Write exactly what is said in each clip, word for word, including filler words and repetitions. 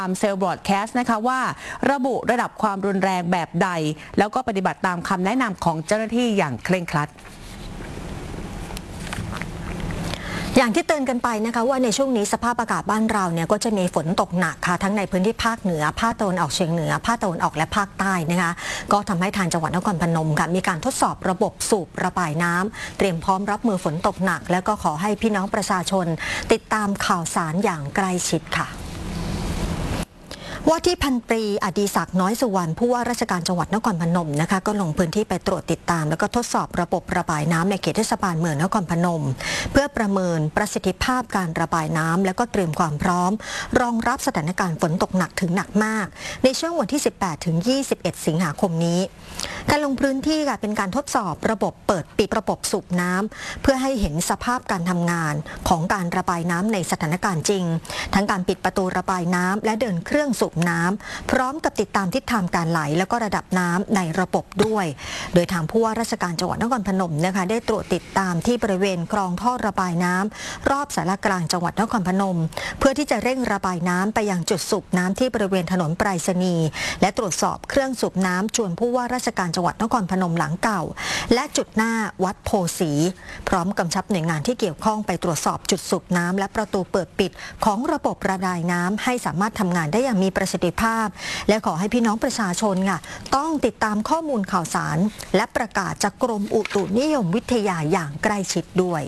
ตามเซลล์บรอดแคสต์นะคะว่าระบุระดับความรุนแรงแบบใดแล้วก็ปฏิบัติตามคำแนะนำของเจ้าหน้าที่อย่างเคร่งครัดอย่างที่เตือนกันไปนะคะว่าในช่วงนี้สภาพอากาศบ้านเราเนี่ยก็จะมีฝนตกหนักค่ะทั้งในพื้นที่ภาคเหนือภาคตะวันออกเฉียงเหนือภาคตะวันออกและภาคใต้นะคะก็ทำให้ทางจังหวัดนครพนมค่ะมีการทดสอบระบบสูบระบายน้ำเตรียมพร้อมรับมือฝนตกหนักและก็ขอให้พี่น้องประชาชนติดตามข่าวสารอย่างใกล้ชิดค่ะว่าที่พันตรีอดีศักดิ์น้อยสุวรรณผู้ว่าราชการจังหวัดนครพนมนะคะก็ลงพื้นที่ไปตรวจติดตามแล้วก็ทดสอบระบบระบายน้ำในเขตเทศบาลเมืองนครพนมเพื่อประเมินประสิทธิภาพการระบายน้ำแล้วก็เตรียมความพร้อมรองรับสถานการณ์ฝนตกหนักถึงหนักมากในช่วงวันที่สิบแปดถึงยี่สิบเอ็ดสิงหาคมนี้การลงพื้นที่ค่ะเป็นการทดสอบระบบเปิดปิดระบบสูบน้ำเพื่อให้เห็นสภาพการทำงานของการระบายน้ำในสถานการณ์จริงทั้งการปิดประตูระบายน้ำและเดินเครื่องสูบน้ำพร้อมกับติดตามทิศทางการไหลแล้วก็ระดับน้ำในระบบด้วยโดยทางผู้ว่าราชการจังหวัดนครพนมนะคะได้ตรวจติดตามที่บริเวณคลองท่อระบายน้ำรอบสารกลางจังหวัดนครพนมเพื่อที่จะเร่งระบายน้ำไปยังจุดสูบน้ำที่บริเวณถนนไปรษณีย์และตรวจสอบเครื่องสูบน้ำจวนผู้ว่าราชการจังหวัดนครพนมหลังเก่าและจุดหน้าวัดโพสีพร้อมกำชับหน่วยงานที่เกี่ยวข้องไปตรวจสอบจุดสูบน้ำและประตูเปิดปิดของระบบระบายน้ำให้สามารถทำงานได้อย่างมีประสิทธิภาพและขอให้พี่น้องประชาชนค่ะต้องติดตามข้อมูลข่าวสารและประกาศจากกรมอุตุนิยมวิทยาอย่างใกล้ชิดด้วย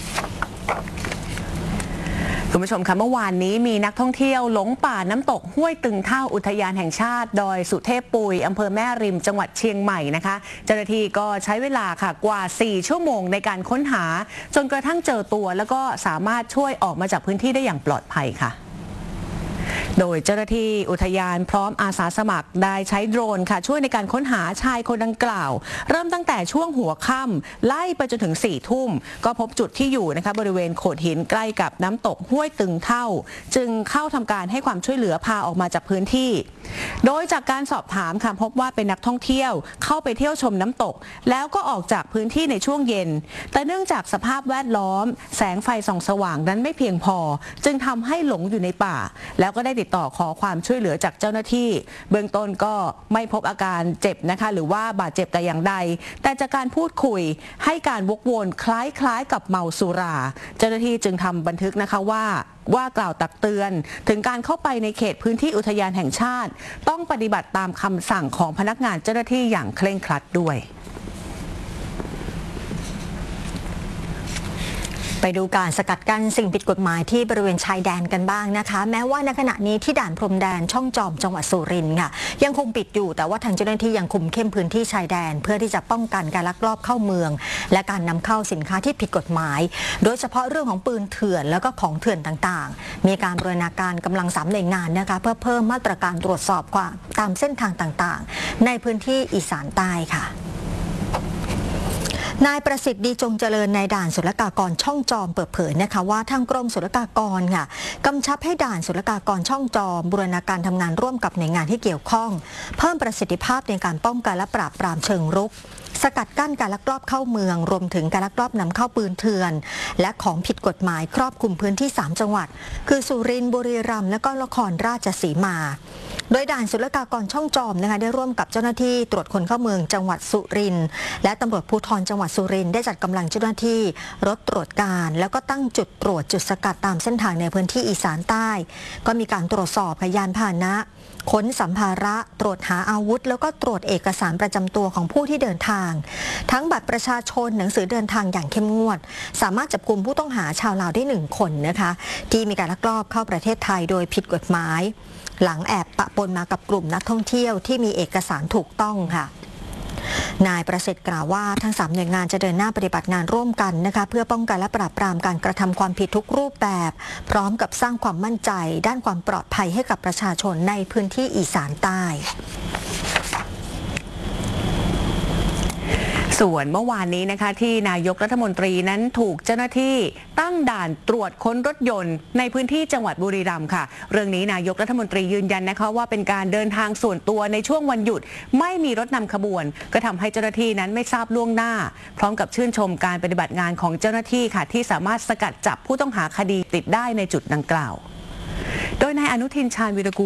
คุณผู้ชมคะเมื่อวานนี้มีนักท่องเที่ยวหลงป่าน้ำตกห้วยตึงเท่าอุทยานแห่งชาติดอยสุเทพปุยอำเภอแม่ริมจังหวัดเชียงใหม่นะคะเจ้าหน้าที่ก็ใช้เวลาค่ะกว่าสี่ชั่วโมงในการค้นหาจนกระทั่งเจอตัวแล้วก็สามารถช่วยออกมาจากพื้นที่ได้อย่างปลอดภัยค่ะโดยเจ้าหน้าที่อุทยานพร้อมอาสาสมัครได้ใช้โดรนค่ะช่วยในการค้นหาชายคนดังกล่าวเริ่มตั้งแต่ช่วงหัวค่ำไล่ไปจนถึงสี่ทุ่มก็พบจุดที่อยู่นะคะบริเวณโขดหินใกล้กับน้ำตกห้วยตึงเท่าจึงเข้าทำการให้ความช่วยเหลือพาออกมาจากพื้นที่โดยจากการสอบถามค่ะพบว่าเป็นนักท่องเที่ยวเข้าไปเที่ยวชมน้ำตกแล้วก็ออกจากพื้นที่ในช่วงเย็นแต่เนื่องจากสภาพแวดล้อมแสงไฟส่องสว่างนั้นไม่เพียงพอจึงทำให้หลงอยู่ในป่าแล้วก็ได้ติดต่อขอความช่วยเหลือจากเจ้าหน้าที่เบื้องต้นก็ไม่พบอาการเจ็บนะคะหรือว่าบาดเจ็บแต่อย่างใดแต่จากการพูดคุยให้การวกวนคล้ายๆกับเมาสุราเจ้าหน้าที่จึงทำบันทึกนะคะว่าว่ากล่าวตักเตือนถึงการเข้าไปในเขตพื้นที่อุทยานแห่งชาติต้องปฏิบัติตามคำสั่งของพนักงานเจ้าหน้าที่อย่างเคร่งครัดด้วยไปดูการสกัดกั้นสิ่งผิดกฎหมายที่บริเวณชายแดนกันบ้างนะคะแม้ว่าในขณะนี้ที่ด่านพรมแดนช่องจอมจังหวัดสุรินทร์ค่ะยังคงปิดอยู่แต่ว่าทางเจ้าหน้าที่ยังคุมเข้มพื้นที่ชายแดนเพื่อที่จะป้องกันการลักลอบเข้าเมืองและการนำเข้าสินค้าที่ผิดกฎหมายโดยเฉพาะเรื่องของปืนเถื่อนแล้วก็ของเถื่อนต่างๆมีการบูรณาการกำลังสามหน่วยงานนะคะเพื่อเพิ่มมาตรการตรวจสอบกว่าตามเส้นทางต่างๆในพื้นที่อีสานใต้ค่ะนายประสิทธิ์ดีจงเจริญในด่านศุลกากรช่องจอมเปิดเผยนะคะว่าทางกรมศุลกากรค่ะกำชับให้ด่านศุลกากรช่องจอมบูรณาการทำงานร่วมกับหน่วยงานที่เกี่ยวข้องเพิ่มประสิทธิภาพในการป้องกันและปราบปรามเชิงรุกสกัดกั้นการลักลอบเข้าเมืองรวมถึงการลักลอบนำเข้าปืนเถื่อนและของผิดกฎหมายครอบคลุมพื้นที่สามจังหวัดคือสุรินทร์บุรีรัมย์และก็นครราชสีมาโดยด่านศุลกากรช่องจอมนะคะได้ร่วมกับเจ้าหน้าที่ตรวจคนเข้าเมืองจังหวัดสุรินทร์และตำรวจภูธรจังหวัดสุรินทร์ได้จัดกำลังเจ้าหน้าที่รถตรวจการแล้วก็ตั้งจุดตรวจจุดสกัดตามเส้นทางในพื้นที่อีสานใต้ก็มีการตรวจสอบพยานพาหนะค้นสัมภาระตรวจหาอาวุธแล้วก็ตรวจเอกสารประจำตัวของผู้ที่เดินทางทั้งบัตรประชาชนหนังสือเดินทางอย่างเข้มงวดสามารถจับกุมผู้ต้องหาชาวลาวได้หนึ่งคนนะคะที่มีการลักลอบเข้าประเทศไทยโดยผิดกฎหมายหลังแอบปะปนมากับกลุ่มนักท่องเที่ยวที่มีเอกสารถูกต้องค่ะนายประสิทธิ์กล่าวว่าทั้งสามหน่วยงานจะเดินหน้าปฏิบัติงานร่วมกันนะคะเพื่อป้องกันและปราบปรามการกระทำความผิดทุกรูปแบบพร้อมกับสร้างความมั่นใจด้านความปลอดภัยให้กับประชาชนในพื้นที่อีสานใต้ส่วนเมื่อวานนี้นะคะที่นายกรัฐมนตรีนั้นถูกเจ้าหน้าที่ตั้งด่านตรวจค้นรถยนต์ในพื้นที่จังหวัดบุรีรัมย์ค่ะเรื่องนี้นายกรัฐมนตรียืนยันนะคะว่าเป็นการเดินทางส่วนตัวในช่วงวันหยุดไม่มีรถนำขบวนก็ทำให้เจ้าหน้าที่นั้นไม่ทราบล่วงหน้าพร้อมกับชื่นชมการปฏิบัติงานของเจ้าหน้าที่ค่ะที่สามารถสกัดจับผู้ต้องหาคดีติดได้ในจุดดังกล่าวโดยนายอนุทินชาญวีรกูล